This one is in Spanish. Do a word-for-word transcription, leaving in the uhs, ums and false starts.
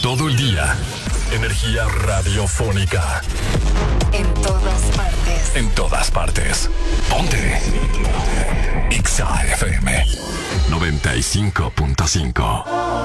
todo el día. Energía radiofónica. En todas partes. En todas partes. Ponte. X A F M noventa y cinco punto cinco.